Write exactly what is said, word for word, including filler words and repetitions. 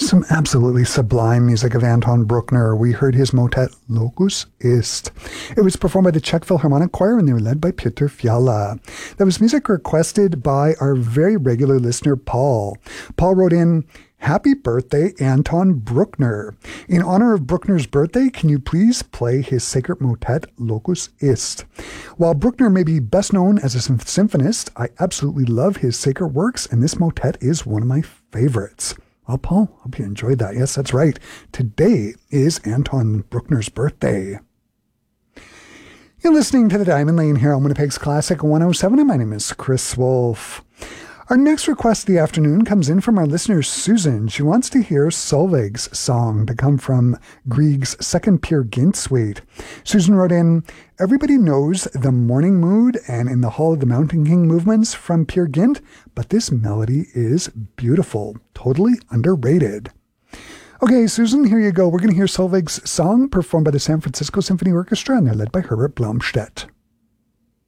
Some absolutely sublime music of Anton Bruckner. We heard his motet Locus Est. It was performed by the Czech Philharmonic Choir and they were led by Petr Fiala. That was music requested by our very regular listener, Paul. Paul wrote in, "Happy birthday, Anton Bruckner. In honor of Bruckner's birthday, can you please play his sacred motet, Locus Est? While Bruckner may be best known as a symphonist, I absolutely love his sacred works, and this motet is one of my favorites." Well, Paul, hope you enjoyed that. Yes, that's right. Today is Anton Bruckner's birthday. You're listening to The Diamond Lane here on Winnipeg's Classic one oh seven, and my name is Chris Wolf. Our next request of the afternoon comes in from our listener, Susan. She wants to hear Solveig's song to come from Grieg's second Peer Gynt suite. Susan wrote in, "Everybody knows the Morning Mood and In the Hall of the Mountain King movements from Peer Gynt, but this melody is beautiful, totally underrated." Okay, Susan, here you go. We're going to hear Solveig's song performed by the San Francisco Symphony Orchestra, and they're led by Herbert Blomstedt.